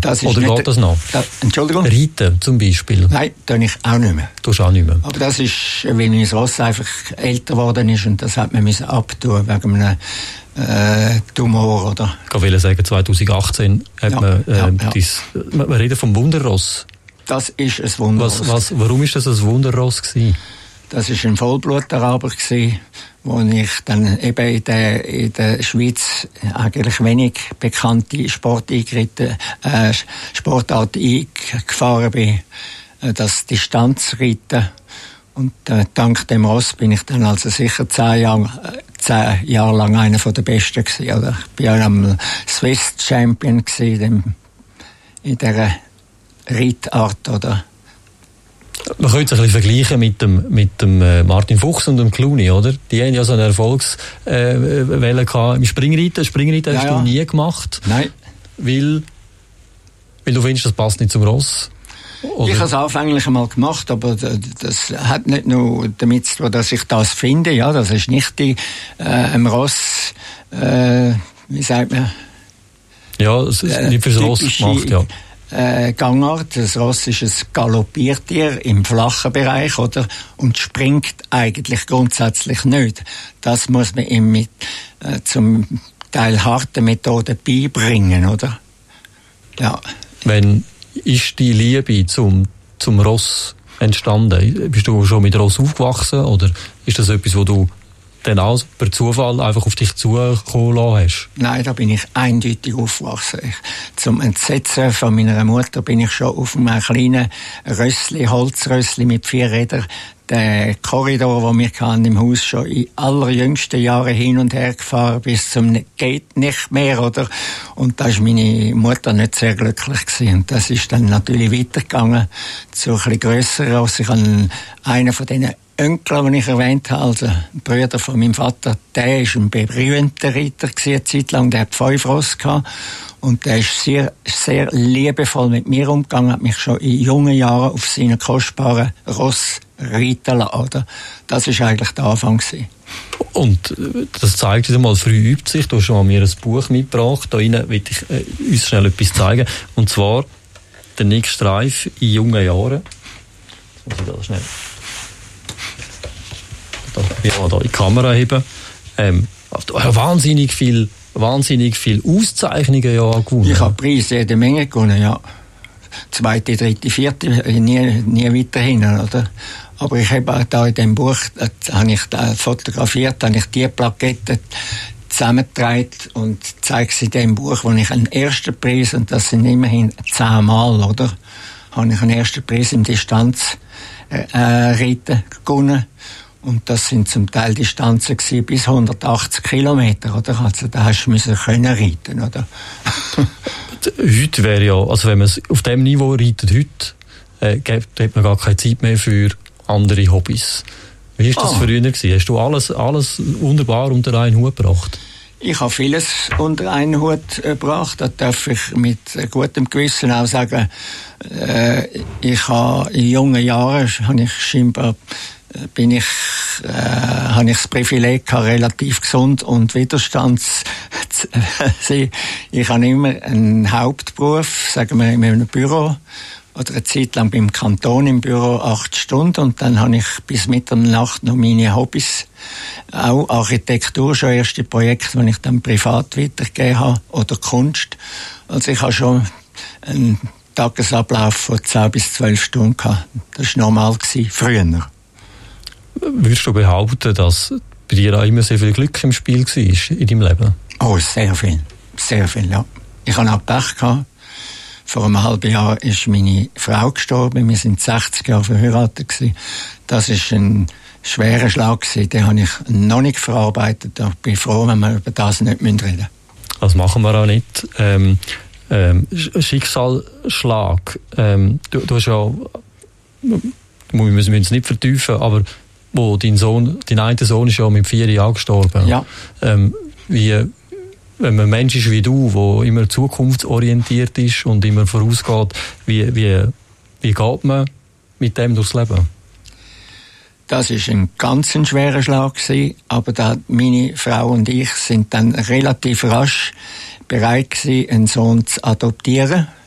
Das ist oder nicht, geht das noch? Entschuldigung? Reiten zum Beispiel? Nein, tue ich auch nicht mehr. Tust auch nicht mehr? Aber das ist, weil mein Ross einfach älter geworden ist und das hat man müssen abtun wegen einem Tumor, oder? Ich will sagen, 2018 hat man, man redet vom Wunderross. Das ist ein Wunderross. Warum ist das ein Wunderross gewesen? Das war ein Vollblutaraber gewesen, wo ich dann eben in der Schweiz eigentlich wenig bekannte Sportart eingefahren bin. Das Distanzreiten. Und dank dem Ross bin ich dann also sicher 10 Jahre lang einer der Besten gewesen. Oder? Ich bin auch am Swiss Champion gewesen, in dieser Reitart, oder? Man könnte es ein bisschen vergleichen mit dem Martin Fuchs und dem Clooney, oder? Die haben ja so eine Erfolgswelle gehabt. Im Springreiten hast du nie gemacht. Nein. Weil du findest, das passt nicht zum Ross? Oder? Ich habe es anfänglich einmal gemacht, aber das hat nicht nur damit zu tun, dass ich das finde. Ja, das ist nicht im Ross, wie sagt man? Ja, es ist nicht fürs Ross gemacht, ja. Gangart. Das Ross ist ein Galoppiertier im flachen Bereich, oder? Und springt eigentlich grundsätzlich nicht. Das muss man ihm mit zum Teil harten Methoden beibringen, oder? Ja. Wenn ist die Liebe zum Ross entstanden? Bist du schon mit Ross aufgewachsen oder ist das etwas, wo du dann auch per Zufall einfach auf dich zukommen lassen hast? Nein, da bin ich eindeutig aufgewachsen. Zum Entsetzen von meiner Mutter bin ich schon auf einem kleinen Holzrössli mit 4 Rädern den Korridor, den wir im Haus schon in allerjüngsten Jahren hin und her gefahren, bis zum geht nicht mehr, oder? Und da ist meine Mutter nicht sehr glücklich gewesen. Und das ist dann natürlich weitergegangen zu ein bisschen grösseren Ross. Ich habe einen von diesen Onkel, den ich erwähnt habe, also ein Bruder von meinem Vater, der ist ein berühmter Reiter gewesen, eine Zeit lang, der hat 5 Ross gehabt. Und der ist sehr, sehr liebevoll mit mir umgegangen, hat mich schon in jungen Jahren auf seinen kostbaren Ross reiten lassen, oder? Das war eigentlich der Anfang gewesen. Und das zeigt uns mal, früh übt sich. Du hast schon mir ein Buch mitgebracht. Da rein will ich uns schnell etwas zeigen. Und zwar der Nick Streif in jungen Jahren. Muss ich da schnell da in die Kamera heben. Wahnsinnig viel Auszeichnungen ja gewonnen. Ich habe Preise jede Menge gewonnen, ja. 2., 3., 4., nie weiterhin, oder? Aber ich habe da in dem Buch, habe ich da fotografiert, habe ich die Plaketten zusammengetragen und zeige sie in dem Buch, wo ich einen ersten Preis, und das sind immerhin 10 Mal, oder? Habe ich einen ersten Preis im Distanzreiten gewonnen. Und das sind zum Teil Distanzen gewesen, bis 180 Kilometer, oder? Also da hast du können reiten, oder? Heute wäre ja, also wenn man auf dem Niveau reitet heute, hat man gar keine Zeit mehr für andere Hobbys. Wie war das früher gewesen? Hast du alles wunderbar unter einen Hut gebracht? Ich habe vieles unter einen Hut gebracht. Da darf ich mit gutem Gewissen auch sagen, ich habe in jungen Jahren, habe ich das Privileg gehabt, relativ gesund und widerstands zu sein. Ich habe immer einen Hauptberuf, sagen wir in einem Büro, oder eine Zeit lang beim Kanton im Büro 8 Stunden, und dann habe ich bis Mitternacht noch meine Hobbys, auch Architektur, schon erste Projekte, die ich dann privat weitergegeben habe, oder Kunst. Also ich habe schon einen Tagesablauf von 10 bis 12 Stunden gehabt. Das war normal früher. Würdest du behaupten, dass bei dir auch immer sehr viel Glück im Spiel war in deinem Leben? Oh, sehr viel. Sehr viel, ja. Ich hatte auch Pech gehabt. Vor einem halben Jahr ist meine Frau gestorben. Wir sind 60 Jahre verheiratet gewesen. Das ist ein schwerer Schlag gewesen. Den habe ich noch nicht verarbeitet. Ich bin froh, wenn wir über das nicht reden müssen. Das machen wir auch nicht. Schicksalsschlag. Du hast ja, wir müssen es nicht vertiefen, aber wo dein eine Sohn ist ja mit 4 Jahren gestorben. Ja. Wenn man ein Mensch ist wie du, der immer zukunftsorientiert ist und immer vorausgeht, wie geht man mit dem durchs Leben? Das war ein ganz schwerer Schlag gewesen, aber meine Frau und ich sind dann relativ rasch bereit gewesen, einen Sohn zu adoptieren.